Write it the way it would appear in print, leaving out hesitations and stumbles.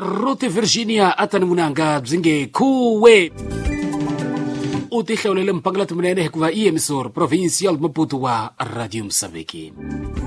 Ruth Virginia atani munanga bzinge kuwe utihlawulele mpangela tumunene hikuva emisor provincial Maputo wa Radio Msambiki.